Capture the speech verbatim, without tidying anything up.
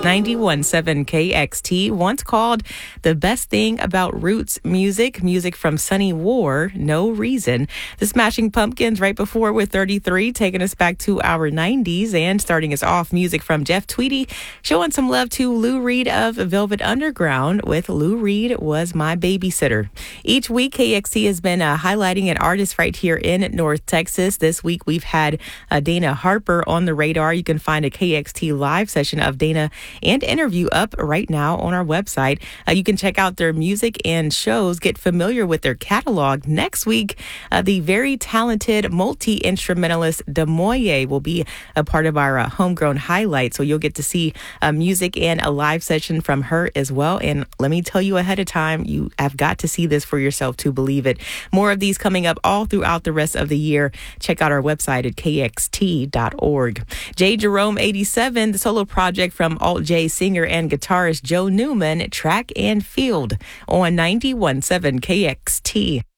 ninety-one point seven K X T, once called the best thing about roots music, music from Sunny War, No Reason. The Smashing Pumpkins right before with thirty-three, taking us back to our nineties and starting us off, music from Jeff Tweedy, showing some love to Lou Reed of Velvet Underground with Lou Reed Was My Babysitter. Each week, K X T has been uh, highlighting an artist right here in North Texas. This week, we've had uh, Dana Harper on the radar. You can find a K X T live session of Dana and interview up right now on our website. Uh, you can check out their music and shows, get familiar with their catalog. Next week, uh, the very talented multi-instrumentalist Demoye will be a part of our uh, homegrown highlight. So you'll get to see uh, music and a live session from her as well. And let me tell you ahead of time, you have got to see this for yourself to believe it. More of these coming up all throughout the rest of the year. Check out our website at K X T dot org. J. Jerome eighty-seven, the solo project from Alt-J singer and guitarist Joe Newman, Track and Field on ninety-one point seven K X T.